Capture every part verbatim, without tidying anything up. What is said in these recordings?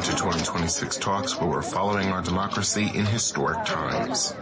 listening to twenty twenty-six Talks, where we're following our democracy in historic times.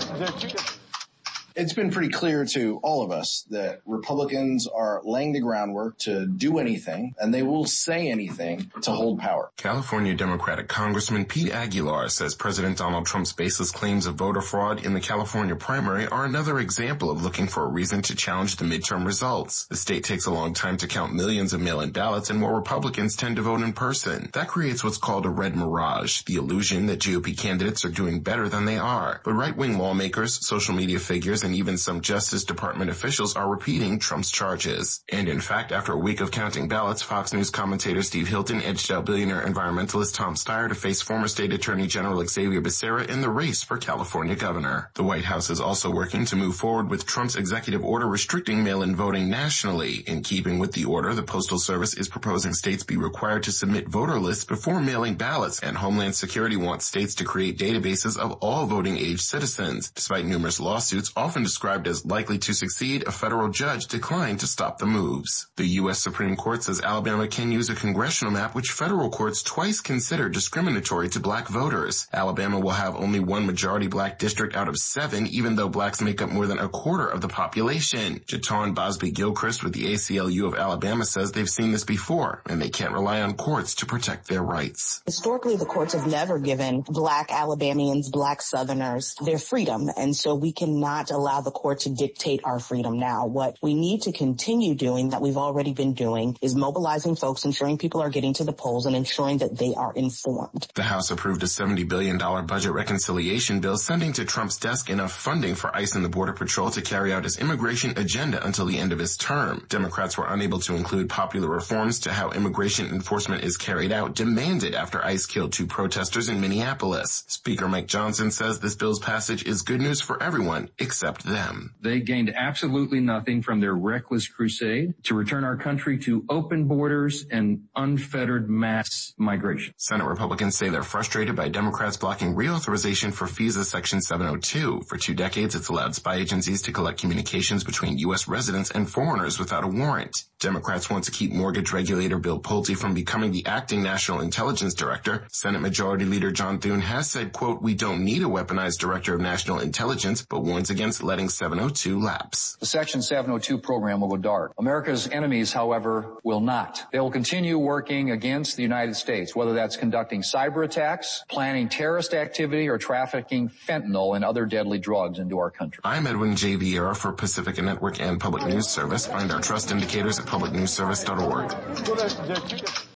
It's been pretty clear to all of us that Republicans are laying the groundwork to do anything, and they will say anything to hold power. California Democratic Congressman Pete Aguilar says President Donald Trump's baseless claims of voter fraud in the California primary are another example of looking for a reason to challenge the midterm results. The state takes a long time to count millions of mail-in ballots, and more Republicans tend to vote in person. That creates what's called a red mirage, the illusion that G O P candidates are doing better than they are. But right-wing lawmakers, social media figures, and even some Justice Department officials are repeating Trump's charges. And in fact, after a week of counting ballots, Fox News commentator Steve Hilton edged out billionaire environmentalist Tom Steyer to face former State Attorney General Xavier Becerra in the race for California governor. The White House is also working to move forward with Trump's executive order restricting mail-in voting nationally. In keeping with the order, the Postal Service is proposing states be required to submit voter lists before mailing ballots, and Homeland Security wants states to create databases of all voting-age citizens. Despite numerous lawsuits, often described as likely to succeed, a federal judge declined to stop the moves. The U S Supreme Court says Alabama can use a congressional map which federal courts twice considered discriminatory to black voters. Alabama will have only one majority black district out of seven, even though blacks make up more than a quarter of the population. Jaton Bosby-Gilchrist with the A C L U of Alabama says they've seen this before, and they can't rely on courts to protect their rights. Historically, the courts have never given black Alabamians, black Southerners, their freedom, and so we cannot allow the court to dictate our freedom now. What we need to continue doing, that we've already been doing, is mobilizing folks, ensuring people are getting to the polls, and ensuring that they are informed. The House approved a seventy billion dollars budget reconciliation bill, sending to Trump's desk enough funding for ICE and the Border Patrol to carry out his immigration agenda until the end of his term. Democrats were unable to include popular reforms to how immigration enforcement is carried out, demanded after ICE killed two protesters in Minneapolis. Speaker Mike Johnson says this bill's passage is good news for everyone except them. They gained absolutely nothing from their reckless crusade to return our country to open borders and unfettered mass migration. Senate Republicans say they're frustrated by Democrats blocking reauthorization for FISA Section seven oh two. For two decades, it's allowed spy agencies to collect communications between U S residents and foreigners without a warrant. Democrats want to keep mortgage regulator Bill Pulte from becoming the acting National Intelligence Director. Senate Majority Leader John Thune has said, quote, "We don't need a weaponized Director of National Intelligence," but warns against letting seven oh two lapse. The Section seven oh two program will go dark. America's enemies, however, will not. They will continue working against the United States, whether that's conducting cyber attacks, planning terrorist activity, or trafficking fentanyl and other deadly drugs into our country. I'm Edwin J. Vieira for Pacifica Network and Public News Service. Find our trust indicators at public news service dot org.